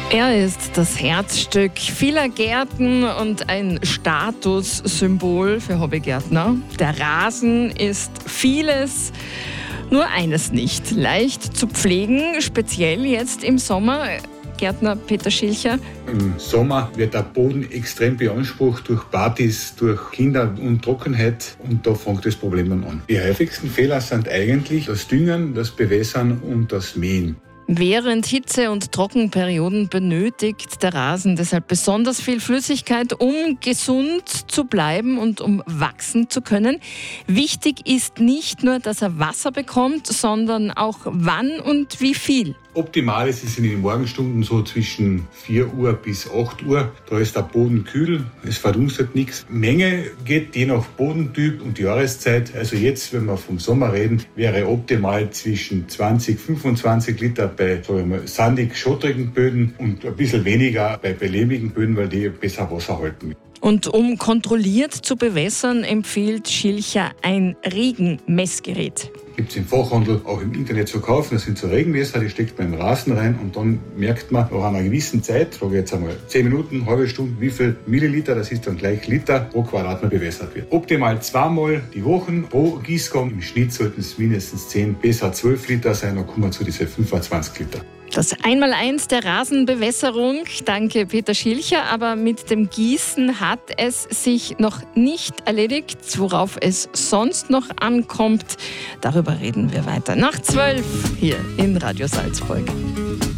Er ist das Herzstück vieler Gärten und ein Statussymbol für Hobbygärtner. Der Rasen ist vieles, nur eines nicht. Leicht zu pflegen, speziell jetzt im Sommer. Gärtner Peter Schilcher. Im Sommer wird der Boden extrem beansprucht durch Partys, durch Kinder und Trockenheit und da fängt das Problem dann an. Die häufigsten Fehler sind eigentlich das Düngen, das Bewässern und das Mähen. Während Hitze- und Trockenperioden benötigt der Rasen deshalb besonders viel Flüssigkeit, um gesund zu bleiben und um wachsen zu können. Wichtig ist nicht nur, dass er Wasser bekommt, sondern auch wann und wie viel. Optimal ist es in den Morgenstunden so zwischen 4 Uhr bis 8 Uhr. Da ist der Boden kühl, es verdunstet nichts. Menge geht je nach Bodentyp und Jahreszeit. Also jetzt, wenn wir vom Sommer reden, wäre optimal zwischen 20, 25 Liter bei sandig schottrigen Böden und ein bisschen weniger bei lehmigen Böden, weil die besser Wasser halten. Und um kontrolliert zu bewässern, empfiehlt Schilcher ein Regenmessgerät. Gibt es im Fachhandel auch im Internet zu kaufen. Das sind so Regenmesser, die steckt man im Rasen rein und dann merkt man nach einer gewissen Zeit, sage ich jetzt einmal 10 Minuten, halbe Stunde, wie viel Milliliter, das ist dann gleich Liter pro Quadratmeter bewässert wird. Optimal 2-mal die Woche pro Gießgang. Im Schnitt sollten es mindestens 10, besser 12 Liter sein, dann kommen wir zu diesen 25 Liter. Das Einmaleins der Rasenbewässerung, danke Peter Schilcher, aber mit dem Gießen hat es sich noch nicht erledigt. Worauf es sonst noch ankommt, darüber reden wir weiter nach 12 hier in Radio Salzburg.